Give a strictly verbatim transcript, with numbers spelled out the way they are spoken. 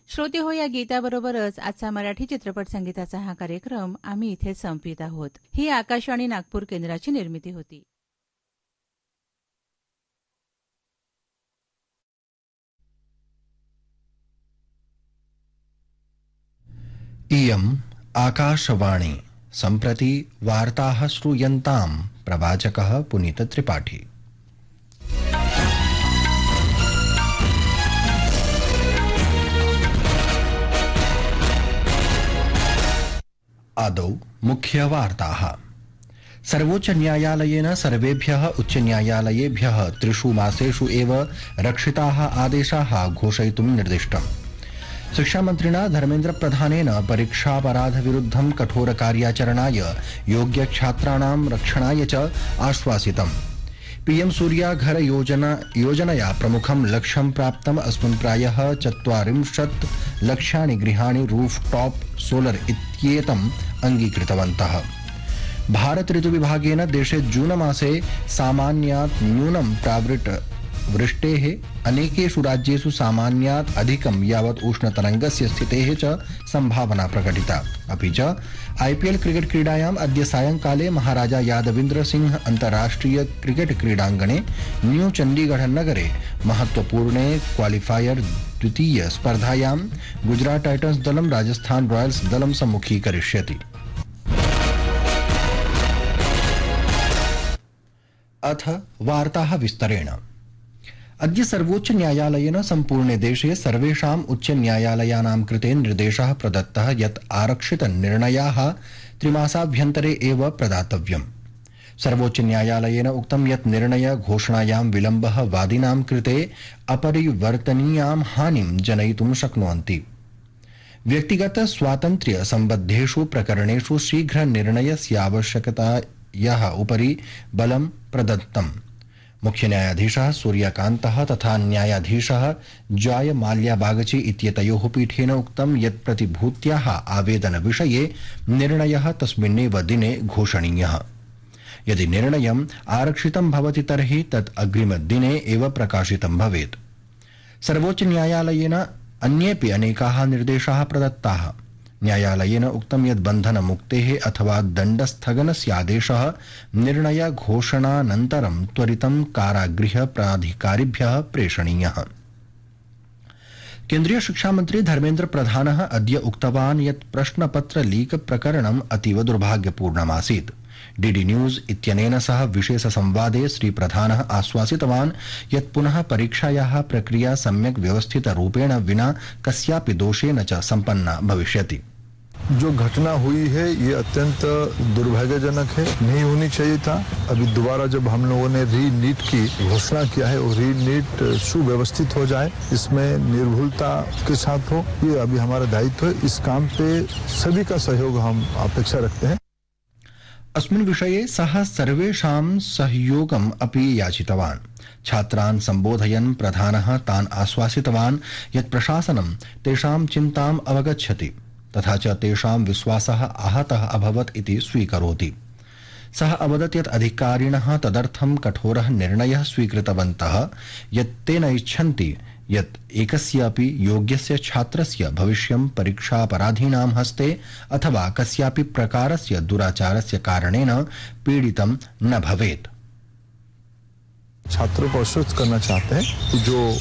श्रोते हो, या गीताबरोबरच आजचा मराठी चित्रपट संगीताचा हा कार्यक्रम आम्ही इथे संपवित आहोत. ही आकाशवाणी नागपूर केंद्राची निर्मिती होती. इयम् आकाशवाणी. सम्प्रति वार्ताः श्रूयन्ताम्. प्रवाचकः पुनीत त्रिपाठी. आदौ मुख्यवार्ताः. सर्वोच्च न्यायालयेन सर्वेभ्यः उच्च न्यायालयेभ्यः त्रिषु मासेषु एव रक्षिताः आदेशाः घोषयितुं निर्दिष्टम्. शिक्षामन्त्रिणा धर्मेन्द्र प्रधानेन परीक्षापराधविरुद्धं कठोरकार्याचरणाय योग्यछात्राणां रक्षणाय च आश्वासितम्. पीएम सूर्या घर योजना योजनया प्रमुखं लक्ष्यं प्राप्तम्. अस्मिन् प्रायः चत्वारिंशत् लक्षाणि गृहाणि रूफटॉप सोलर इत्येतम् अंगीकृतवन्तः. भारत ऋतुविभागेन देशे जून मासे सामान्यात् न्यूनं प्रावृट् वृष्टेः अनेकेषु राज्येषु सामान्यात् अधिकं यावत् उष्णतरङ्गस्य स्थितेः च संभावना प्रकटिता. अपि च आईपीएल क्रिकेट क्रीडायाम् अद्य सायंकाले महाराजा यादविन्द्र सिंह अन्ताराष्ट्रिय क्रिकेट क्रीडाङ्गणे न्यू चण्डीगढ़ नगरे महत्वपूर्णे क्वालिफायर द्वितीय स्पर्धायां गुजरात टाइटन्स दलं राजस्थान रॉयल्स दलं सम्मुखीकरिष्यति. अथ वार्ताः विस्तरेण. अद्य सर्वोच्च न्यायालयेन सम्पूर्णे देशे सर्वेषाम् उच्च न्यायालयानां कृते निर्देशः प्रदत्तः यत् आरक्षित निर्णयाः त्रिमासाभ्यन्तरे एव प्रदातव्यम्. सर्वोच्च न्यायालयेन उक्तं यत् निर्णय घोषणायां विलम्बः वादिनां कृते अपरिवर्तनीयां हानिं जनयितुं शक्नुवन्ति. व्यक्तिगत स्वातन्त्र्य सम्बद्धेषु प्रकरणेषु शीघ्र निर्णयस्यावश्यकतायाः उपरि बलं प्रदत्तम्. मुख्य न्यायाधीशः सूर्यकान्तः तथा न्यायाधीशः जॉय माल्या बागची इत्येतयोः पीठेन उक्तं यत् प्रतिभूत्याः आवेदनविषये निर्णयः तस्मिन्नेव दिने घोषणीयः. यदि निर्णयम् आरक्षितं भवति तर्हि तत् अग्रिमदिने एव प्रकाशितं भवेत्. सर्वोच्च न्यायालयेन अन्येऽपि अनेकाः निर्देशाः प्रदत्ताः. न्यायालयेन उक्तं यत् बन्धनमुक्तेः अथवा दण्डस्थगनस्य आदेशः निर्णय घोषणानन्तरं त्वरितं कारागृह प्राधिकारिभ्यः प्रेषणीयः. केन्द्रीय शिक्षामन्त्री धर्मेन्द्र प्रधानः अद्य उक्तवान् यत् प्रश्नपत्र लीक प्रकरणम् अतीव दुर्भाग्यपूर्णमासीत्. डीडी न्यूज इत्यनेन सह विशेष संवादे श्री प्रधानः आश्वासितवान् यत् पुनः परीक्षायाः प्रक्रिया सम्यक् व्यवस्थित रूपेण विना कस्यापि दोषेण च सम्पन्ना भविष्यति. जो घटना हुई है ये अत्यंत दुर्भाग्यजनक है, नहीं होनी चाहिए था. अभी दोबारा जब हम लोगों ने री नीट की घोषणा किया है और री नीट सुव्यवस्थित हो जाए, इसमें निर्भुलता के साथ हो, ये अभी हमारा दायित्व है. इस काम पे सभी का सहयोग हम अपेक्षा रखते हैं. अस्मिन् विषये सः सर्वेषां सहयोगम् अपि याचितवान्. छात्रान् सम्बोधयन् प्रधानः तान् आश्वासितवान् यत् प्रशासनं तेषां चिन्ताम् अवगच्छति तथा च तेषां विश्वासः आहतः अभवत् इति स्वीकरोति. सः अवदत् यत् अधिकारिणः तदर्थं कठोरः निर्णयः स्वीकृतवन्तः यत् ते न इच्छन्ति यत् एकस्यापि योग्यस्य छात्रस्य भविष्यं परीक्षापराधीनां हस्ते अथवा कस्यापि प्रकारस्य दुराचारस्य कारणेन पीडितं न भवेत्. छात्रों को आश्वस्त करना चाहते हैं कि जो